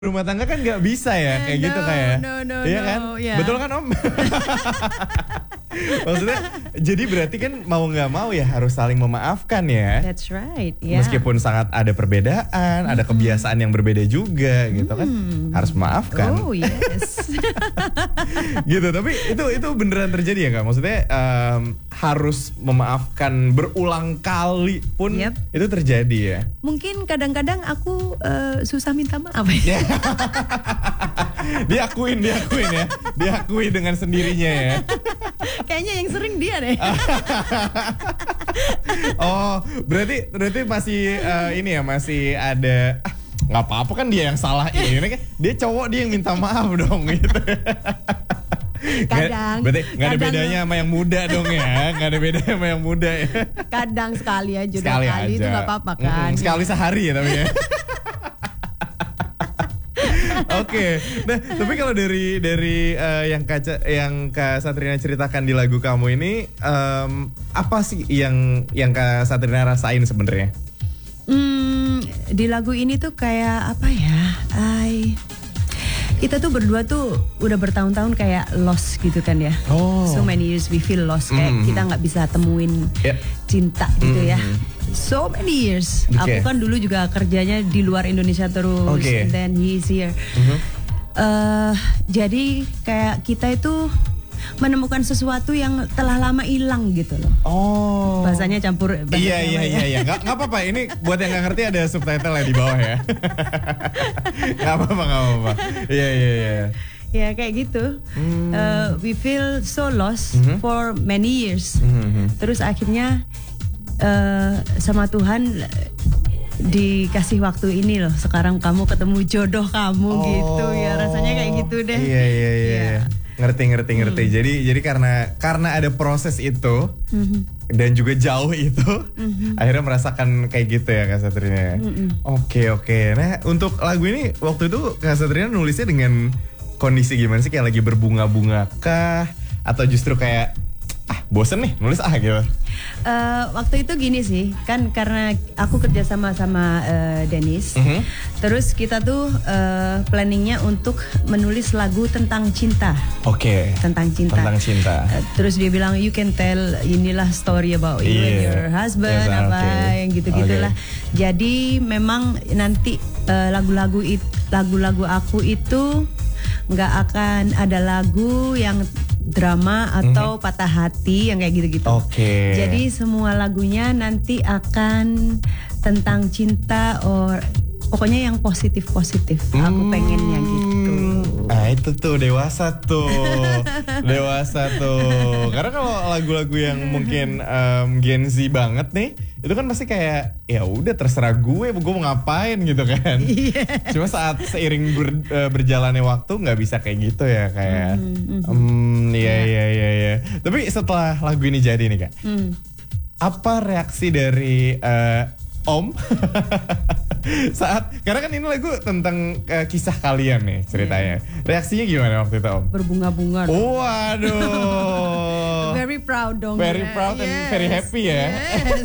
Rumah tangga kan nggak bisa ya kayak gitu kayak. Iya kan? Yeah. Betul kan Om? Maksudnya jadi berarti kan mau nggak mau ya harus saling memaafkan ya. That's right. Yeah. Meskipun sangat ada perbedaan, ada kebiasaan yang berbeda juga gitu kan. Harus memaafkan. Oh yes. Gitu, tapi itu beneran terjadi ya Kak? Maksudnya harus memaafkan berulang kali pun itu terjadi ya? Mungkin kadang-kadang aku susah minta maaf ya. Diakuin ya. Diakui dengan sendirinya ya. Kayaknya yang sering dia deh. Oh, berarti masih ini ya, masih ada nggak apa-apa kan dia yang salah ini kan. Dia cowok, dia yang minta maaf dong gitu. Kadang. Berarti nggak ada bedanya sama yang muda dong ya. Nggak ada bedanya sama yang muda ya. Kadang sekali aja, sekali dua kali aja. itu nggak apa-apa kan. Sekali sehari ya tapi ya. Oke, nah tapi kalau dari yang Kak Satrina ceritakan di lagu kamu ini, apa sih yang Kak Satrina rasain sebenarnya? Di lagu ini tuh kayak apa ya? Kita tuh berdua tuh udah bertahun-tahun kayak lost gitu kan ya. Oh. So many years we feel lost, kayak kita nggak bisa temuin cinta gitu ya. So many years. Aku kan dulu juga kerjanya di luar Indonesia terus, and then he's here. Jadi kayak kita itu menemukan sesuatu yang telah lama hilang gitu loh. Oh. Bahasanya campur. Iya. Gak apa-apa. Ini buat yang gak ngerti ada subtitle ya di bawah ya. Gak apa-apa. Iya. Ya kayak gitu. We feel so lost for many years. Terus akhirnya sama Tuhan dikasih waktu ini loh. Sekarang kamu ketemu jodoh kamu gitu ya. Rasanya kayak gitu deh. Iya. Ngerti. Jadi karena ada proses itu dan juga jauh itu, akhirnya merasakan kayak gitu ya Kak Satrina. Oke. Nah untuk lagu ini waktu itu Kak Satrina nulisnya dengan kondisi gimana sih? Kayak lagi berbunga-bunga kah? Atau justru kayak bosen nih nulis gitu? Waktu itu gini sih, kan karena aku kerja sama Dennis, terus kita tuh planningnya untuk menulis lagu tentang cinta. Oke. Tentang cinta. Terus dia bilang you can tell inilah story about you and your husband yang gitu-gitulah. Jadi memang nanti lagu-lagu aku itu nggak akan ada lagu yang drama atau patah hati yang kayak gitu-gitu. Jadi semua lagunya nanti akan tentang cinta, pokoknya yang positif-positif. Aku pengennya gitu. Nah itu tuh dewasa tuh. Karena kalau lagu-lagu yang mungkin Gen Z banget nih, itu kan pasti kayak ya udah terserah gue mau ngapain gitu kan. Cuma saat seiring berjalannya waktu nggak bisa kayak gitu ya kayak. Iya. Tapi setelah lagu ini jadi nih Kak, apa reaksi dari Om saat, karena kan ini lagu tentang kisah kalian nih ceritanya. Reaksinya gimana waktu itu Om? Berbunga-bunga. Waduh. Very proud dong. Very proud and very happy ya. Yes.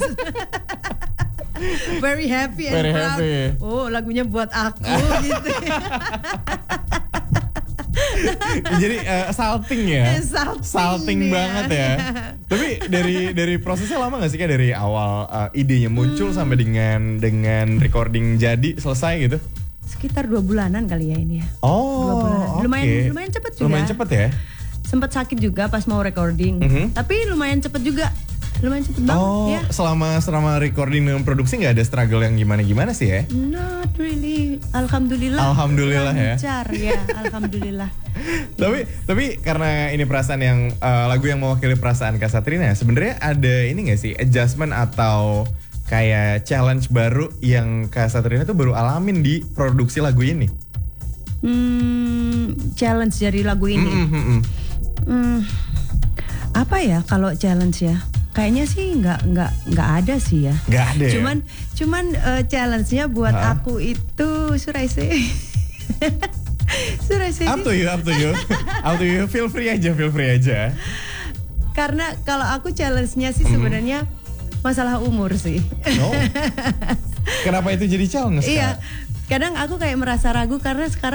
Very happy and proud. Oh lagunya buat aku gitu. Jadi salting ya. Salting banget ya. Tapi dari prosesnya lama gak sih Kak, dari awal idenya muncul sampai dengan recording jadi selesai gitu? Sekitar 2 bulanan kali ya ini ya. 2 bulan. Lumayan cepet juga. Lumayan cepet ya. Sempat sakit juga pas mau recording. Tapi lumayan cepet juga. Lumayan cepet banget ya. Selama recording dengan produksi nggak ada struggle yang gimana sih ya? Not really. Alhamdulillah ya. Lancar ya. Alhamdulillah. Tapi karena ini perasaan yang lagu yang mewakili perasaan Kak Satrina, sebenarnya ada ini nggak sih adjustment atau kayak challenge baru yang Kak Satrina tuh baru alamin di produksi lagu ini? Challenge dari lagu ini. Apa ya kalau challenge ya? Kayaknya sih nggak ada sih ya. Nggak ada. Cuman challenge-nya buat aku itu should I say? Up to you. Feel free aja. Karena kalau aku challenge-nya sih sebenarnya masalah umur sih. Kenapa itu jadi challenge? Iya. kadang aku kayak merasa ragu karena sekarang